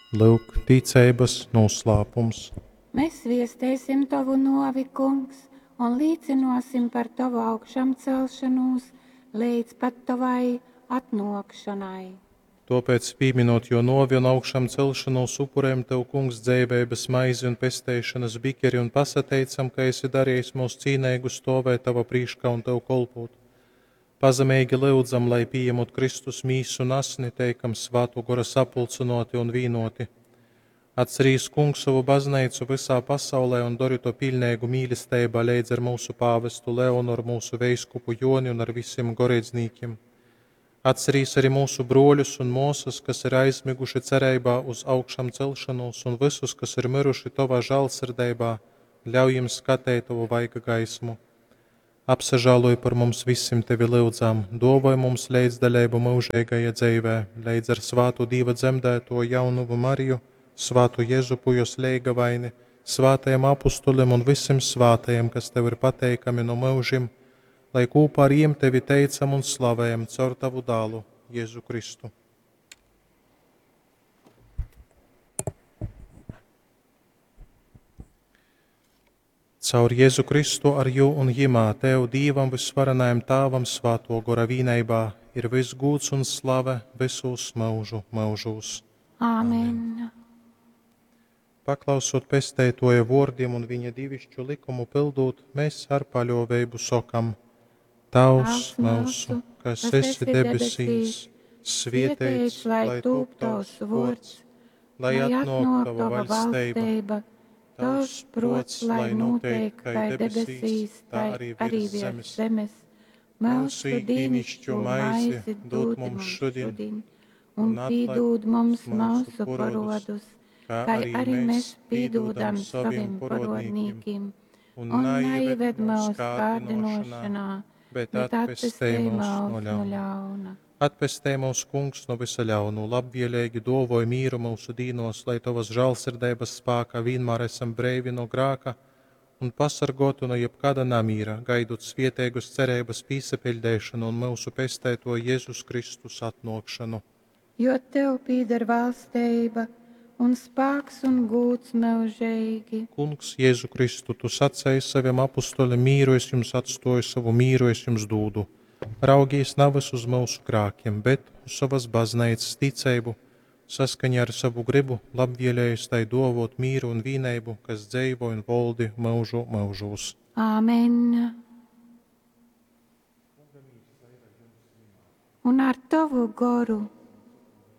Lūk, ticības noslēpums. Mēs viestēsim tavu novi, kungs, un līdzinosim par tavu augšām celšanos līdz pat tavai atnākšanai. Tāpēc, pieminot jo novi un augšām celšanos, upurējam tev, kungs, dzēvības maizi un pestēšanas bikeri un pasateicam, ka esi darījis mūs cīnīgu stāvēt tava prīškā un tev kolpot. Pazemīgi lūdzam, lai pieņemot Kristus mīsu un asni, teikam svāto gora sapulcinoti un vīnoti. Atcerīs, kungs, savu baznīcu visā pasaulē un dori to pilnīgu mīlestībā līdz ar mūsu pāvestu Leonu, ar mūsu veiskupu Joni un ar visiem gorēdzniekiem. Atcerīs arī mūsu broļus un mūsas, kas ir aizmiguši cerībā uz augšām celšanos, un visus, kas ir miruši tavā žēlsirdībā, ļauj jiem skatīt tavu vaiga gaismu. Apsažāloju par mums visiem tevi lūdzām, dāvāj mums līdzdalību mūžīgajā dzīvē, līdz ar svātu Dieva dzemdēto jaunumu Mariju, svātu Jēzupu jos leigavaini, svātajiem apustulim un visiem svātajiem, kas tev ir pateikami no mūžiem, lai kopā ar jiem tevi teicam un slavējam caur tavu dālu, Jēzu Kristu. Caur Jēzu Kristu ar jū un jimā tev, Dievam visvarenajam Tāvam, svāto gora vīneibā, ir viss gūts un slave visos mūžu mūžos. Āmen. Paklausot pestētoja vārdiem un viņa divišķu likumu pildot, mēs ar paļāvību sakam: Tavs mūsu, kas esi debesīs, svētīts lai top tavs vārds, lai atnāk tava valstība, tavs prots, lai notiek kā debesīs, tā arī virs zemes. Mūsu dienascho maizi dod mums šodien, un piedod mums mūsu parodus, kā arī mēs piedodam saviem parodnīkiem, un neieved mūsu kārdinošanā, bet atpestī mūs no ļauna. Atpestī mūs, kungs, no visa ļaunu, labvēlīgi dāvāj mīru mūsu dīnos, lai tavas žēlsirdības spēkā vienmēr esam brīvi no grēka un pasargāti no jebkāda namīra, gaidot svētīgas cerības piesapildīšanu un mūsu pestēto Jēzus Kristus atnākšanu. Jo tev pieder valstība un spēks un gods mūžīgi. Kungs, Jēzu Kristu, tu sacēji saviem apustoļiem: mīru es jums atstāju, savu mīru es jums dodu. Raugies nevis uz mūsu grēkiem, bet uz savas baznīcas ticību, saskaņā ar savu gribu, labvēlējis tai dāvāt mīru un vienību, kas dzīvo un valdi mūžu mūžos. Āmen. Un ar tavu garu